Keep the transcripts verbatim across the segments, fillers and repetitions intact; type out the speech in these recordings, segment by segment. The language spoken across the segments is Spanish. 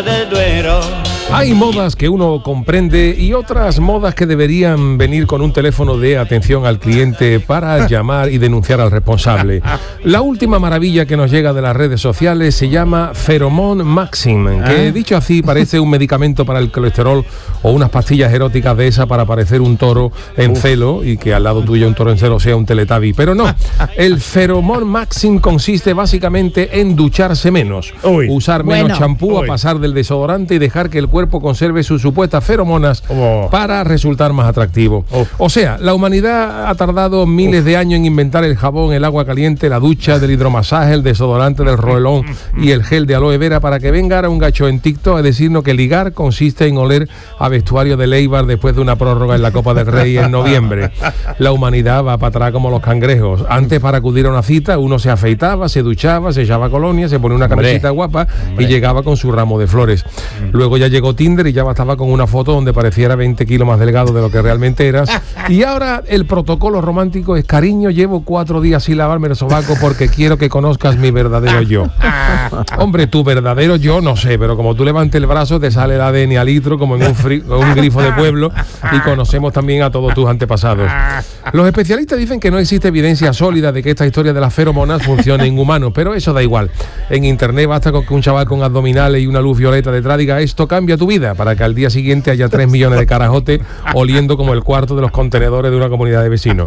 orilla del Duero. Hay modas que uno comprende y otras modas que deberían venir con un teléfono de atención al cliente para llamar y denunciar al responsable. La última maravilla que nos llega de las redes sociales se llama Pheromone Maxim, que dicho así parece un medicamento para el colesterol o unas pastillas eróticas de esa para parecer un toro en celo y que al lado tuyo un toro en celo sea un Teletubby. Pero no, el Pheromone Maxim consiste básicamente en ducharse menos, Uy. usar menos Bueno. champú, a Uy. pasar del desodorante y dejar que el cuerpo conserve sus supuestas feromonas Oh. para resultar más atractivo. Oh. O sea, la humanidad ha tardado miles de años en inventar el jabón, el agua caliente, la ducha, del hidromasaje, el desodorante, del rolón y el gel de aloe vera para que venga ahora un gacho en TikTok a decirnos que ligar consiste en oler a vestuario de Eibar después de una prórroga en la Copa del Rey en noviembre. La humanidad va para atrás como los cangrejos. Antes, para acudir a una cita, uno se afeitaba, se duchaba, se echaba colonia, se ponía una camiseta guapa y llegaba con su ramo de flores. Luego ya llegó Tinder y ya bastaba con una foto donde pareciera veinte kilos más delgado de lo que realmente eras. Y ahora el protocolo romántico es: cariño, llevo cuatro días sin lavarme el sobaco porque quiero que conozcas mi verdadero yo. Hombre, tu verdadero yo no sé, pero como tú levantes el brazo te sale el A D N a litro como en un, fri- un grifo de pueblo, y conocemos también a todos tus antepasados. Los especialistas dicen que no existe evidencia sólida de que esta historia de las feromonas funcione en humanos, pero eso da igual. En internet basta con que un chaval con abdominales y una luz violeta detrás diga: esto cambia tu vida, para que al día siguiente haya tres millones de carajotes oliendo como el cuarto de los contenedores de una comunidad de vecinos.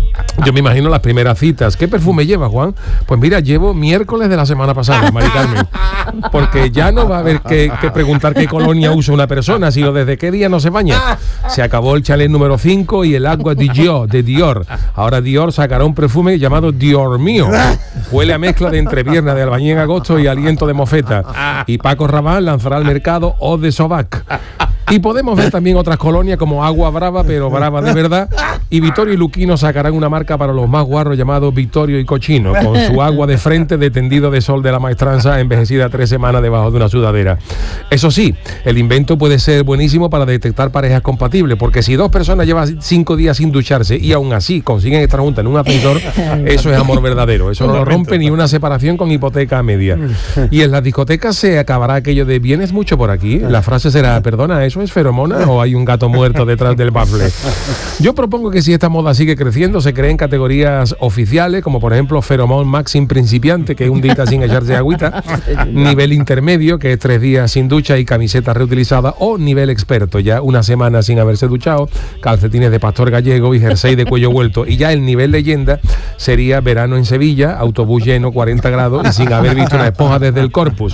Yo me imagino las primeras citas. ¿Qué perfume lleva, Juan? Pues mira, llevo miércoles de la semana pasada, Mari Carmen. Porque ya no va a haber que, que preguntar qué colonia usa una persona, sino desde qué día no se baña. Se acabó el chalet número cinco y el agua de Dior, de Dior. Ahora Dior sacará un perfume llamado Dior mío. Huele a mezcla de entrepierna de albañil en agosto y aliento de mofeta. Y Paco Rabanne lanzará al mercado Eau de Sobac. Y podemos ver también otras colonias como Agua Brava, pero brava de verdad. Y Vittorio y Luquino sacarán una marca para los más guarros llamado Vittorio y Cochino, con su agua de frente de tendido de sol de la maestranza, envejecida tres semanas debajo de una sudadera. Eso sí, el invento puede ser buenísimo para detectar parejas compatibles, porque si dos personas llevan cinco días sin ducharse y aún así consiguen estar juntas en un ascensor, eso es amor verdadero. Eso no lo rompe ni una separación con hipoteca a media. Y en las discotecas se acabará aquello de ¿vienes mucho por aquí? La frase será: perdona, ¿eso es feromona o hay un gato muerto detrás del bafle? Yo propongo que si esta moda sigue creciendo, se creen categorías oficiales, como por ejemplo Pheromone Maxim principiante, que es un día sin echarse agüita; nivel intermedio, que es tres días sin ducha y camiseta reutilizada; o nivel experto, ya una semana sin haberse duchado, calcetines de pastor gallego y jersey de cuello vuelto. Y ya el nivel leyenda sería verano en Sevilla, autobús lleno, cuarenta grados y sin haber visto una esponja desde el Corpus.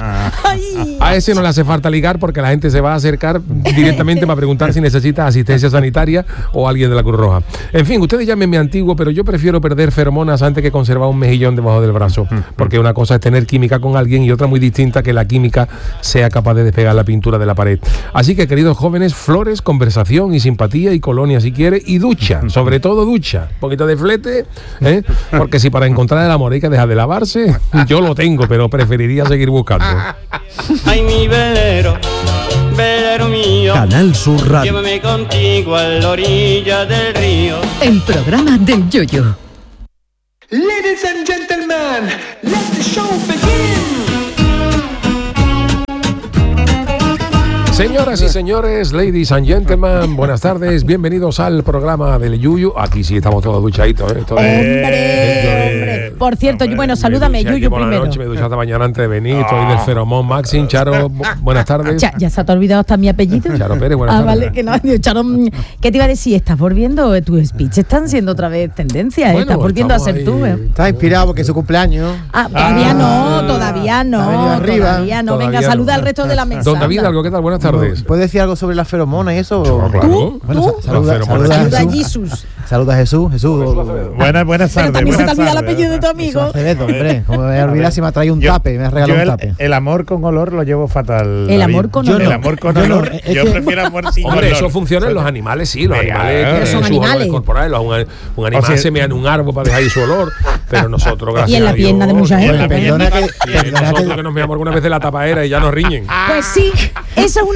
A ese no le hace falta ligar, porque la gente se va a acercar directamente para preguntar si necesita asistencia sanitaria o alguien de la Cruz Roja. En fin, ustedes llámenme antiguo, pero yo prefiero perder feromonas antes que conservar un mejillón debajo del brazo, porque una cosa es tener química con alguien y otra muy distinta que la química sea capaz de despegar la pintura de la pared. Así que, queridos jóvenes, flores, conversación y simpatía y colonia si quiere, y ducha, sobre todo ducha, un poquito de flete, ¿eh? Porque si para encontrar el amor hay que dejar de lavarse, yo lo tengo, pero preferiría seguir buscando. Ay, mi velero, velero mío, Canal Sur Radio. llévame contigo a la orilla del río. El programa del Yoyo. Ladies and gentlemen, let the show begin. Señoras y señores, ladies and gentlemen, buenas tardes, bienvenidos al programa del Yuyu. Aquí sí estamos todos duchaditos, ¿eh? Esto es- Hombre, hombre. Por cierto, Hombre, bueno, me salúdame, duché Yuyu, ayer por la primero. noche, me duché esta mañana antes de venir, estoy del Pheromone Maxim. Charo, bu- buenas tardes. Ya, ya se te ha olvidado hasta mi apellido. Charo Pérez, buenas Ah, tardes. vale, que no, digo, Charo, mm, ¿qué te iba a decir? ¿Estás volviendo? Tus speeches están siendo otra vez tendencia, ¿eh? Bueno, Estás volviendo a estamos ser tú, ahí. ¿eh? Está inspirado porque es su cumpleaños. Ah, todavía Ah. no, todavía no, Ha venido arriba. todavía no. Todavía Venga, no. saluda al resto de la mesa. Don David, anda. algo, ¿qué tal? Buenas tardes. ¿Puedes decir algo sobre las feromonas y eso? No, claro. ¿Tú? Bueno, ¿Tú? sa- saluda, Las feromonas. saluda, Saluda a a Jesús. Jesus. Saluda a Jesús. Jesús. Buenas, buenas Pero tardes. también se te buenas olvida el tardes. apellido de tu Jesús amigo. Acevedo, hombre. Como me voy a olvidar si me ha traído un Yo- tape, me has regalado yo un el, tape. el amor con olor lo llevo fatal. El David. amor con Yo olor. El no. amor con Yo no, olor. es Yo que- prefiero amor sin Hombre, olor. eso funciona en los animales, sí, los Venga, animales pero tienen son sus animales. olores corporales, un, un animal O sea- se mea en un árbol para dejar ahí su olor, pero nosotros, gracias Y en la a Dios, pierna de mucha y en gente. la Perdona que, y perdona nosotros que que, nos meamos alguna vez de la tapadera y ya nos riñen. Pues sí, esa es una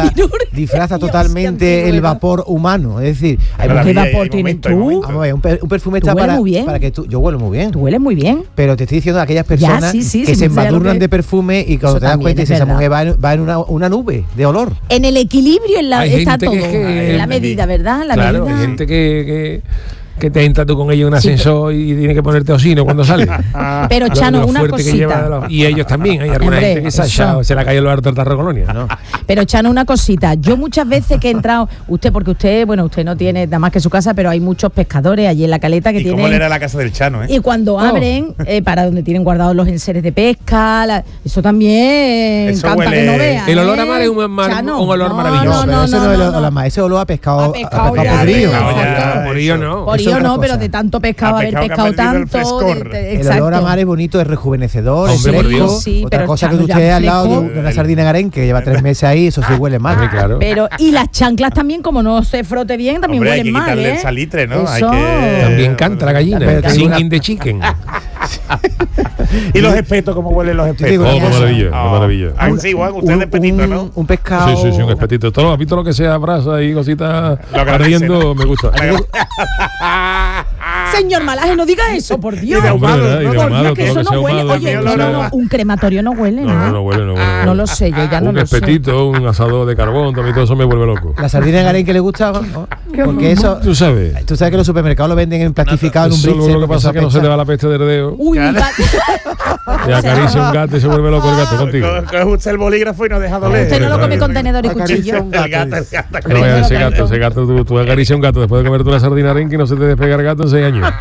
disfraza, disfraza Dios, totalmente qué el antigüedad. vapor humano. Es decir, hay Claro, mucha- ¿Qué hay- hay vapor tienes momento, hay tú? momento. vamos a ver, un, per- un perfume Tú está hueles para, muy bien. para que tú. Yo huelo muy bien. Tú hueles muy bien. Pero te estoy diciendo de aquellas personas sí, sí, que sí, se pues, ya lo embadurnan que- de perfume y cuando Eso te das también. cuenta y es dice, esa verdad. mujer va en, va en una, una nube de olor. En el equilibrio en la, Hay está gente todo. que es que- en la medida, ¿verdad? La Claro, medida. hay gente que, que, que te entra tú con ella en un Sí, ascensor y tiene que ponerte osino cuando sale. Pero Lo- Chano, lo una fuerte que lleva de cosita. los- y ellos también, hay alguna Hombre, gente que se, ha eso. echado- se la cayó los hartos de Tarra Colonia. ¿no? Pero Chano, una cosita. Yo muchas veces que he entrado, usted, porque usted, bueno, usted no tiene nada más que su casa, pero hay muchos pescadores allí en la caleta que ¿Y cómo tienen. le era la casa del Chano, eh? Y cuando abren, eh, para donde tienen guardados los enseres de pesca, la- eso también Eso encanta huele- que no vea. El olor ¿eh? a mar es un mar- Chano, un olor no, maravilloso. No, pero no, ese no, no, es no, el- no. la más, ese olor a pescado, A a pescado pescado ya, podrido. pescado ya, exacto. por ello no. Por Eso es ello otra no, pero cosa. de tanto pescado, A haber pescado que ha pescado perdido el tanto. frescor. de- de- El olor a exacto. mar es bonito, es rejuvenecedor. Hombre, es por fresco. Dios. Sí, Otra pero cosa que Chano, ya usted al lado de, fresco. de una sardina en harén que lleva tres meses ahí, eso sí huele mal. Hombre, claro. Pero, y las chanclas también, como no se frote bien, también Hombre, hay huelen que mal, quitarle ¿eh? el salitre, ¿no? Hay Eso. que- También canta la gallina. Pero te digo Singing una- the chicken. ¿Y los espetos? ¿Cómo huelen los espetos? digo una Oh, qué cosa. maravilla, qué maravilla. Ah, sí, Juan, usted es de espetito, ¿no? Un, un pescado. Sí, sí, sí, un espetito. Todo, ¿has visto lo que sea brasa y cositas Lo que ardiendo? parece, ¿no? Me gusta. Señor Malaje, no diga eso, por Dios. Y de Hombre, ahumado, ¿verdad? Y ¿no? de Por ahumado, Dios, que todo eso lo que sea no huele. ahumado, Oye, todo no, lo que no, sea- no, un crematorio no huele, No, ¿no? no, no huele, no huele. No lo sé, yo ya no Un lo sé. espetito, un asado de carbón, también todo eso me vuelve loco. La sardina en harén que le gusta, ¿no? Porque eso. Tú sabes. Tú sabes que los supermercados lo venden en plastificado en un Eso brick. lo que pasa es que no se le va la peste del dedo. Uy, mi gato. Y acaricia un gato y se vuelve loco el gato contigo. Co- Coge usted el bolígrafo y no deja doler. Usted no lo come con tenedor y Acaricia cuchillo. un El gato, el gato. gato. No, Pero ese gato. gato, ese gato, tú, tú acaricias un gato después de comerte una sardina arenque y no se te despega el gato en seis años.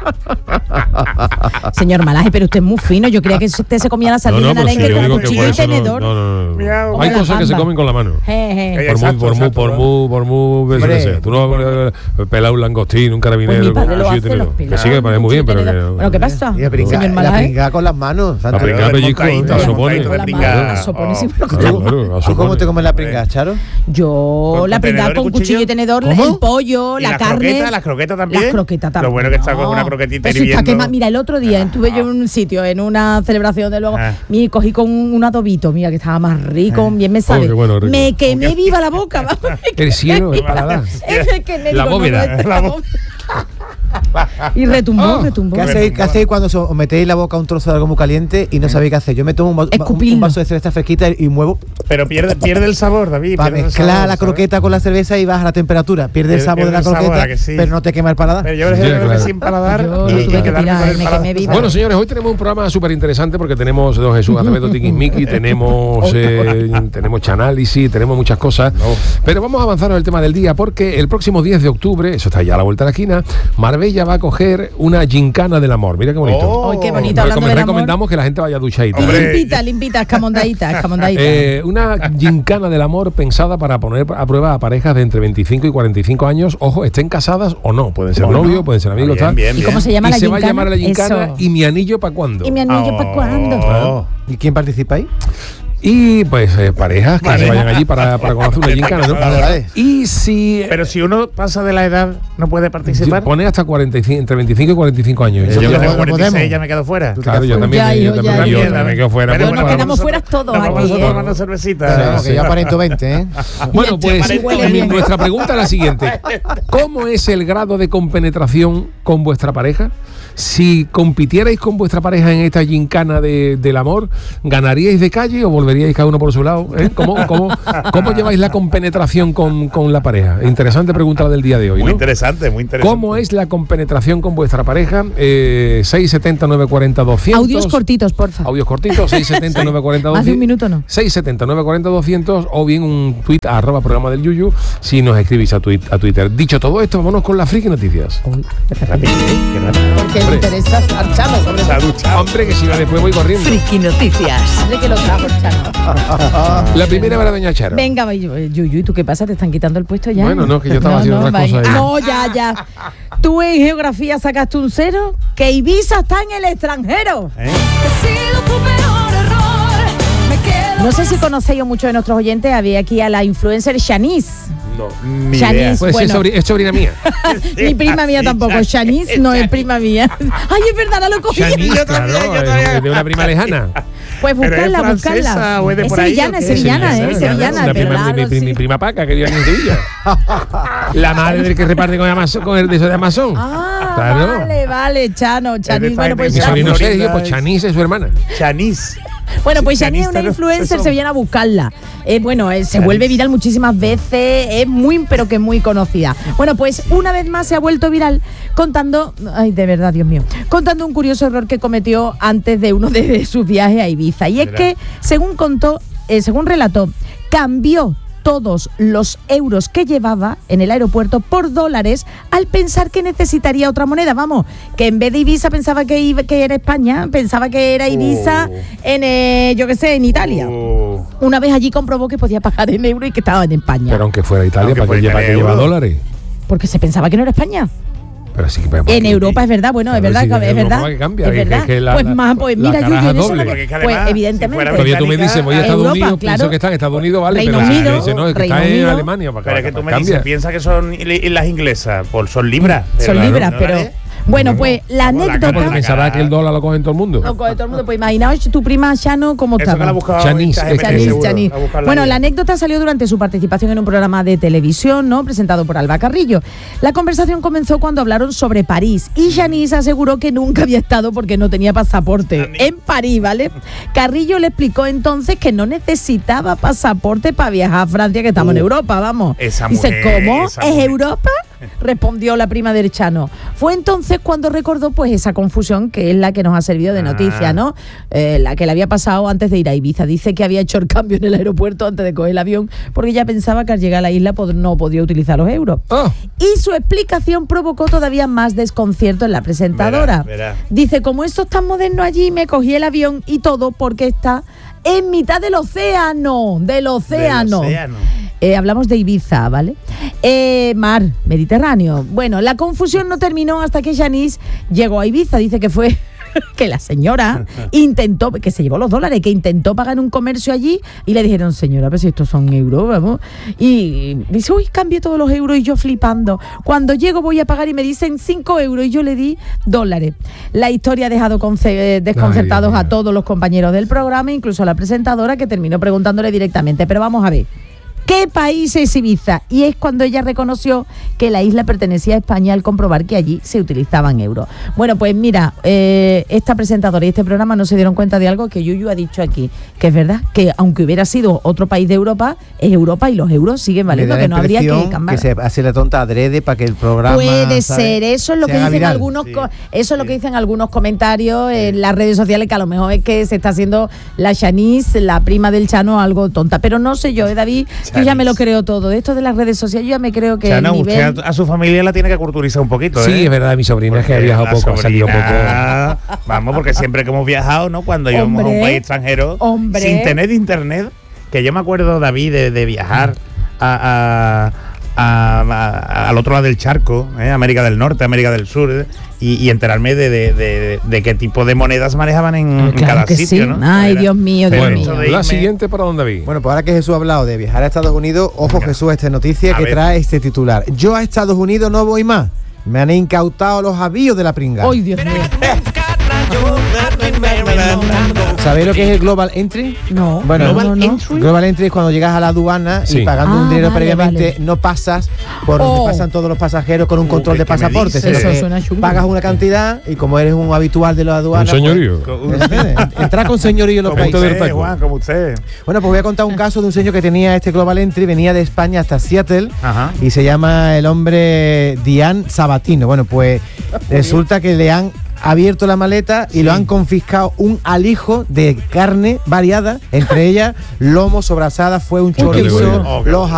Señor Malaje, pero usted es muy fino. Yo creía que usted se comía la No, sardina no, en pero si arenque yo con digo que cuchillo por y eso no, tenedor. no, no, no. Miau. Hay Como la cosas que se gamba. comen con la mano. Je, je. Ella- Por muy, Exacto, por muy, exacto, por ¿no? muy, por muy, eso que Hombre. sea. Tú no eh, pelas un langostín, un carabinero, Pues mi con padre lo cuchillo y hace, tenedor. los Que pelas, sí, que parece muy bien, pero tenedor. que. Bueno, ¿qué pasa? Y la pringa, Señor la Malaje. pringa con las manos. La Santo pringa Dios. pellizco, montadito, la el sopone. montadito de Con la pringa. mano, la sopone, sí, pero Claro, claro, la ¿Tú cómo sopone. te comes la pringa, Charo? Yo ¿Con- la con pringada tenedor y con cuchillo? cuchillo y tenedor, ¿Cómo? el pollo, ¿Y la las carne. croquetas? ¿Las croquetas también? Las croquetas también. Lo bueno que está con no. una croquetita Eso está hirviendo. quema- Mira, el otro día estuve yo en un sitio, en una celebración de luego, Ah. y cogí con un adobito, mira, que estaba más rico, bien me sabe. Oh, qué bueno, rico. Me quemé viva la boca, vamos. El cielo, el paladar. Es que me La digo, no, bóveda. no, esta La bóveda. Y retumbó, retumbó. ¿Qué hacéis, ¿qué hacéis cuando so- os metéis la boca a un trozo de algo muy caliente y no sabéis qué hacer? Yo me tomo un, va- un, Escupirlo. un vaso de cerveza fresquita y muevo Pero pierde, pierde el sabor, David. para pierde el mezclar sabor, la ¿sabes? croqueta con la cerveza y baja la temperatura. Pierde el Pierde- sabor de la pierde el sabor, croqueta, ¿a que sí? pero no te quema el paladar. Pero yo Ya, prefiero claro. sin paladar Yo y, tuve y que quedarme tirar, con el me paladar. quemé viva. Bueno, señores, hoy tenemos un programa súper interesante porque tenemos don Jesús Acevedo Tiquismiqui, tenemos, eh, tenemos Chanálisis, tenemos muchas cosas. Pero vamos a avanzar en el tema del día porque el próximo diez de octubre, eso está ya a la vuelta de la esquina, Marbella va a coger una gincana del amor. Mira qué bonito. Oh. Ay, qué bonito, Recom- hablando del amor. recomendamos que la gente vaya duchadita. Y Hombre. limpita, limpita, escamondadita, escamondadita. Eh, una gincana del amor pensada para poner a prueba a parejas de entre veinticinco y cuarenta y cinco años. Ojo, estén casadas o no. Pueden ser Bueno. novios, pueden ser amigos, Bien, tal. bien, ¿Y cómo bien. se llama y la se va a gincana? llamar la gincana Eso. y mi anillo para cuándo. ¿Y mi anillo para cuándo? Oh. ¿Y quién participa ahí? Y pues eh, parejas que Vale. se vayan allí para, para conocer una gincana, ¿no? Vale, vale. Y si Pero si uno pasa de la edad, no puede participar. pone hasta cuarenta y cinco, entre veinticinco y cuarenta y cinco años. Eso Yo ya que no- tengo no cuarenta y seis podemos. ya me quedo fuera. Tú te Claro, yo quedas también, Ya, yo hijo, también, ya, yo hijo. también me quedo fuera. Pero pues, nos para- quedamos fuera todos Nos vamos aquí, nosotros ¿eh? tomando cervecita. fuera. Sí, Que ya aparento veinte, ¿eh? Bueno, pues Sí, huele bien. nuestra pregunta es la siguiente. ¿Cómo es el grado de compenetración con vuestra pareja? Si compitierais con vuestra pareja en esta gincana de, del amor, ¿ganaríais de calle o volveríais cada uno por su lado? ¿Eh? ¿Cómo, cómo, cómo lleváis la compenetración con, con la pareja? Interesante pregunta la del día de hoy, Muy ¿no? interesante, muy interesante. ¿Cómo es la compenetración con vuestra pareja? Eh, seis setenta, nueve cuarenta, doscientos. Audios cortitos, porfa. Audios cortitos, seis setenta, nueve cuarenta, Más de un minuto no. seis setenta, nueve cuarenta, doscientos o bien un tuit a arroba programa del Yuyu si nos escribís a, tuit, a Twitter. Dicho todo esto, vámonos con las friki noticias. Uy, Qué rápido, ¿eh? Qué rápido. porque le Hombre. interesa al Chano, sobre Se ha duchado. Hombre, que si no después voy corriendo. Friki Noticias. de que lo trajo el Chano. La primera para doña Charo. Venga, va, Yuyu, ¿y tú qué pasa? ¿Te están quitando el puesto ya? Bueno, no, que yo estaba haciendo otras vaya. cosas ahí. No, ya, ya. Tú en geografía sacaste un cero, que Ibiza está en el extranjero. ¿Eh? No sé si conocéis o muchos de nuestros oyentes, había aquí a la influencer Shanice. No. Ni idea. Shanice, Pues bueno. es, sobri- es sobrina mía. Ni prima mía Sí, tampoco. Shanice, Shanice no es Shanice. prima mía. Ay, es verdad, no lo cogí. Shanice, Yo también, claro, yo también. es de una prima lejana. Pues ¿Pero es buscarla, francesa buscarla. o es de Es por ahí, sevillana, o es qué? sevillana, Sevillana, ¿eh? claro, Sevillana, Una prima, claro, mi, mi- sí. mi prima Paca, que vive aquí en Sevilla. La madre del que reparte con, Amazon, con el de eso de Amazon. Ah, Claro. vale, vale, Chano, Chanice. de Bueno, pues Mi Florida, Chano. sobrino Florida Sergio, pues es- Chanice es su hermana. Shanice. Bueno, pues Yanis es Yanista una no, influencer, eso. se viene a buscarla. Eh, bueno, eh, se Yanis. vuelve viral muchísimas veces, es muy, pero que muy conocida. Bueno, pues una vez más se ha vuelto viral contando, ay, de verdad, Dios mío, contando un curioso error que cometió antes de uno de sus viajes a Ibiza. Y es Mira. que, según contó, eh, según relató, cambió todos los euros que llevaba en el aeropuerto por dólares al pensar que necesitaría otra moneda. Vamos, que en vez de Ibiza pensaba que, iba, que era España, pensaba que era Ibiza Oh. en, eh, yo qué sé, en Italia. Uh, Una vez allí comprobó que podía pagar en euros y que estaba en España. Pero aunque fuera Italia, Aunque ¿para fuera qué lleva, Italia, que lleva euro. dólares? Porque se pensaba que no era España. Pero sí, pero- En Europa es verdad, bueno, es Pero verdad, sí, en es Europa verdad. que cambia, es que- verdad. que la- pues la- más, pues la mira, caraja Yuyu, en eso doble. no me- Porque es que pues además, evidentemente. si fuera Todavía tú me británica, dices, voy a eh, Estados Europa, Unidos, claro. pienso que está en Estados Unidos, vale, Reino pero si Unido, me dice, no, es que Reino está en Unido. Alemania. Para Pero es que tú me cambia. dices, piensa que son i- islas inglesas, pues son libras. Son pero libras, no pero. dólares. Bueno, pues la Vamos, la anécdota. cara, Porque pensará que el dólar lo coge en todo el mundo. No coge todo el mundo. Pues imaginaos tu prima Shano cómo Eso que la estaba. ha buscado Yanis, en ChatGPT, Yanis, seguro, Yanis. a buscarla Bueno, ahí. la anécdota salió durante su participación en un programa de televisión, ¿no? Presentado por Alba Carrillo. La conversación comenzó cuando hablaron sobre París y Yanis aseguró que nunca había estado porque no tenía pasaporte Yanis. en París, ¿vale? Carrillo le explicó entonces que no necesitaba pasaporte para viajar a Francia, que estamos Uh, en Europa, vamos. esa Dice, mujer, ¿cómo? esa ¿Es mujer. Europa? Respondió la prima del Chano. Fue entonces cuando recordó pues esa confusión que es la que nos ha servido de Ah. noticia, ¿no? Eh, la que le había pasado antes de ir a Ibiza. Dice que había hecho el cambio en el aeropuerto antes de coger el avión porque ya pensaba que al llegar a la isla pod- no podía utilizar los euros. Ah. Y su explicación provocó todavía más desconcierto en la presentadora. Verá, verá. Dice, como esto es tan moderno allí, me cogí el avión y todo porque está en mitad del océano, del océano. océano. Eh, hablamos de Ibiza, ¿vale? Eh, mar, Mediterráneo. Bueno, la confusión no terminó hasta que Yanis llegó a Ibiza. Dice que fue que la señora intentó, que se llevó los dólares, que intentó pagar en un comercio allí y le dijeron, señora, pero si estos son euros, vamos. Y dice, uy, cambié todos los euros y yo flipando. Cuando llego voy a pagar y me dicen cinco euros y yo le di dólares. La historia ha dejado conce- desconcertados Ay, Dios a mío. todos los compañeros del programa, incluso a la presentadora que terminó preguntándole directamente. Pero vamos a ver. ¿Qué país es Ibiza? Y es cuando ella reconoció que la isla pertenecía a España al comprobar que allí se utilizaban euros. Bueno, pues mira, eh, esta presentadora y este programa no se dieron cuenta de algo que Yuyu ha dicho aquí, que es verdad, que aunque hubiera sido otro país de Europa, es Europa y los euros siguen Me valiendo, da la que no habría que impresión cambiar. que se hace la tonta adrede para que el programa, Puede ¿sabes?, ser, eso es lo se que haga dicen viral. algunos Sí, co- eso es lo sí. que dicen algunos comentarios en las redes sociales, que a lo mejor es que se está haciendo la Yanis, la prima del Chano, algo tonta, pero no sé yo, ¿eh, David? Yo ya me lo creo todo. Esto de las redes sociales, yo ya me creo que Chano, el nivel... usted a, a su familia la tiene que culturizar un poquito, Sí, ¿eh? es verdad, mi sobrina es que ha Porque viajado la poco, ha salido poco. sobrina- Vamos, porque siempre que hemos viajado, ¿no? Cuando íbamos a un Hombre, país extranjero, hombre. sin tener internet, que yo me acuerdo, David, de, de viajar a, a- a- a- al otro lado del charco, ¿eh? América del Norte, América del Sur, ¿eh? y, y enterarme de, de- de- de qué tipo de monedas manejaban en, en Claro cada que sitio, sí. ¿no? Ay, Era- Dios mío, Dios pero Bueno, esto mío. de la irme- siguiente para dónde vi. Bueno, pues ahora que Jesús ha hablado de viajar a Estados Unidos, ojo Venga. Jesús, a esta noticia A que ver. trae este titular. Yo a Estados Unidos no voy más. Me han incautado los avíos de la pringa. ¡Ay, Dios mío! ¿Sabéis lo que es el Global Entry? No, Bueno, no, no, no. Entry. Global Entry es cuando llegas a la aduana Sí. y pagando Ah, un dinero vale, previamente vale. no pasas por donde Oh. pasan todos los pasajeros con un Uh, control ¿qué- de qué me pasaporte. dices? Sino Eso que suena chungo. pagas una cantidad y como eres un habitual de la Un aduana... señorío. pues, ¿entiendes? Entra con señorío en los Como Punto países. del usted, taco. Juan, como usted. Bueno, pues voy a contar un caso de un señor que tenía este Global Entry, venía de España hasta Seattle Ajá. y se llama el hombre Dian Sabatino. Bueno, pues resulta que le han abierto la maleta y lo han confiscado un alijo de carne variada, entre ellas lomo, sobrasada, fue un qué chorizo, bueno. Oh, qué los bueno.